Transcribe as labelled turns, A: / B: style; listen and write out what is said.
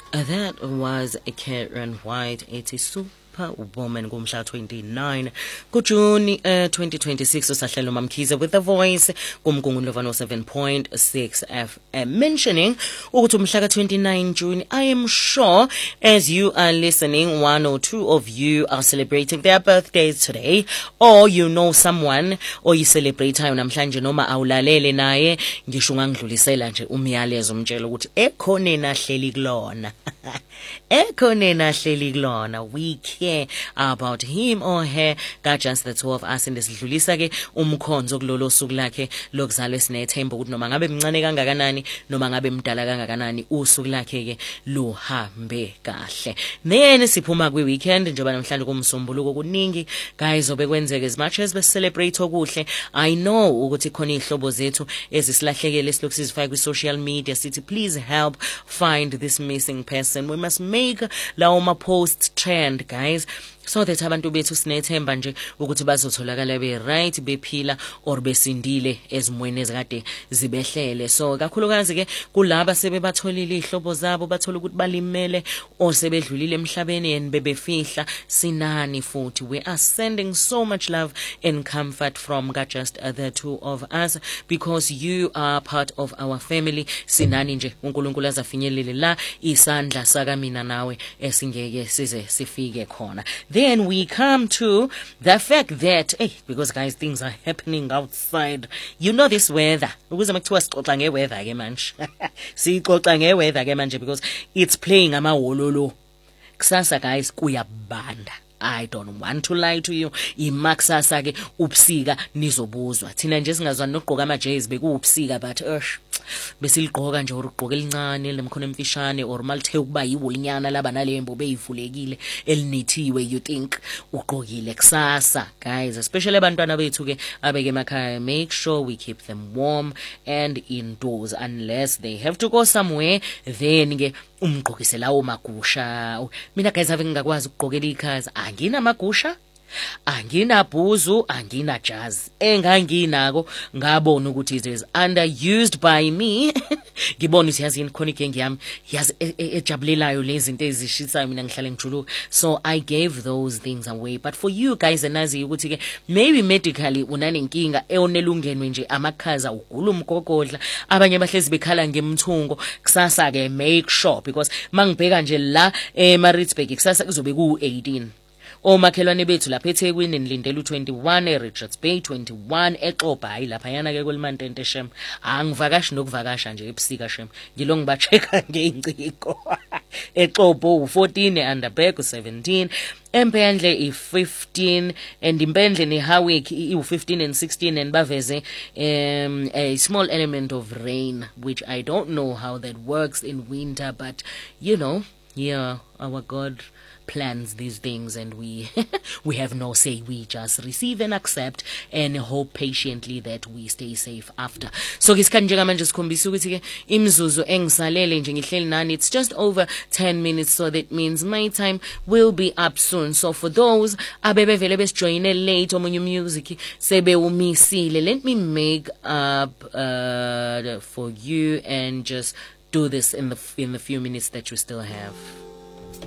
A: That was Karen White, 80 Superwoman kumhla 29 kuJuni 2026 usahlelo Mamkhize with the voice kumgungundlo 107.6 FM mentioning ukuthi umhla ka 29 June. I am sure as you are listening, one or two of you are celebrating their birthdays today, or you know someone or you celebrate namhlanje noma awulalele naye ngisho ngangidlulisela nje umyalezo umtshela ukuthi ekhonena hleli kulona ekhonena hleli kulona. We care about him or her, got just the two of us, and lesidlulisa ke umkhonzo kulolo suku lakhe lokuzalwa esinethemba ukuthi noma ngabe mncane kangakanani noma ngabe mdala kangakanani usuku lakhe ke luhambe kahle. Then siphuma kwi weekend njengoba namhlanje kumsombuluko kuningi guys obekwenzeka as much as we celebrate okuhle. I know ukuthi khona ihlobo zethu ezisilahlekele silokhu sizifaka kwi social media sithi please help find this missing person. We must make lawo ma post trend guys, so that abantu bethu sinethemba nje ukuthi bazotholakala be right bephila or besindile ezimweni ezikade zibehlele. So kakhulukazi ke kulaba sebebatholile ihlobo zabo bathola ukuthi balimele or sebedlulile emhlabeni and bebefihla sinani futhi. We are sending so much love and comfort from God, just the two of us, because you are part of our family. Sinani nje uNkulunkulu azafinyelele la isandla saka mina nawe esingeke size sifike khona. Then we come to the fact that, because guys, things are happening outside. You know this weather. Ukuze makuthiwa sixoxa ngeweather ke manje. Sixoxa ngeweather ke manje because it's playing amawololo. Kusasa guys kuyabanda. I don't want to lie to you. Imakusasa ke ubusika nizobuzwa. Thina nje singazwani nokugqoka ama jays bekubusika but besiligqoka nje urugqoka elincane lemkhono emfishane or malithe ukuba yiwolinyana laba nalembo beyivulekile elinithiwe, you think ugqokile kusasa. Guys, especially abantwana bethu ke abeke emakhaya, make sure we keep them warm and indoors unless they have to go somewhere. Then ke umgqokise lawo magusha. Mina guys ave ngingakwazi ukugqokela ikhaza, angina magusha, angina bhuzu, angina jazz. Enganginako ngabona ukuthi it is underused by me. Ngibona ukuthi yazi khona igengi yami yazi ejabulelayo lezi zinto ezishisayo mina ngihlale ngijuluka. So I gave those things away. But for you guys enazi ukuthi ke maybe medically unanenkinga eonelungenwe nje amakhaza ugula umgogodla, abanye bahlezi bekhala ngemthungo kusasa ke make sure, because mangibheka nje la eMaritzburg kusasa kuzobe ku18. Omakhelwane bethu lapha eThekwini nilindele u21, eRichards Bay 21, eXhoba hayi lapha yana ke kwelimantente shem. Angivakashi nokuvakasha nje ebusika shem. Ngilo ngibacheka ngeinciko. eXhobo u14, eUnderberg u17, eMphendle i15, and iMphendle neHowick u15 and 16, and baveze a small element of rain, which I don't know how that works in winter, but you know, yeah, our God plans these things and we we have no say. We just receive and accept and hope patiently that we stay safe after. So ngisikhathi njengamanje sikhombisa ukuthi ke imzuzu engisalele nje ngihleli nani, it's just over 10 minutes, so that means my time will be up soon. So for those abebevele besijoyine late omunye music sebe umisile, let me make up for you and just do this in the few minutes that you still have.